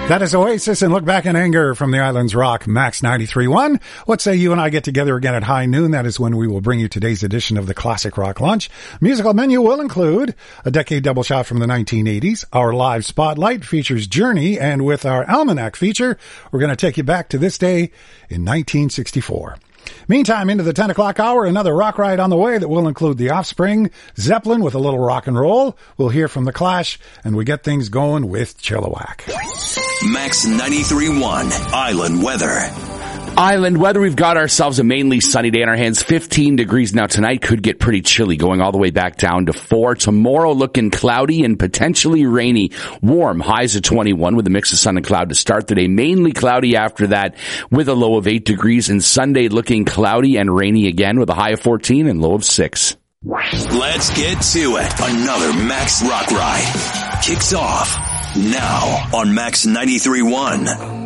That is Oasis and Look Back in Anger from the Islands Rock, Max 93.1. What say you and I get together again at high noon? That is when we will bring you today's edition of the Classic Rock Lunch. Musical menu will include a decade double shot from the 1980s. Our live spotlight features Journey, and with our Almanac feature, we're going to take you back to this day in 1964. Meantime, into the 10 o'clock hour, another rock ride on the way that will include The Offspring, Zeppelin with a little rock and roll. We'll hear from The Clash, and we get things going with Chilliwack. Max 93.1 Island Weather. Island weather, we've got ourselves a mainly sunny day on our hands. 15 degrees now. Tonight could get pretty chilly, going all the way back down to 4. Tomorrow looking cloudy and potentially rainy. Warm, highs of 21 with a mix of sun and cloud to start the day. Mainly cloudy after that with a low of 8 degrees. And Sunday looking cloudy and rainy again with a high of 14 and low of 6. Let's get to it. Another Max Rock Ride kicks off now on Max 93.1.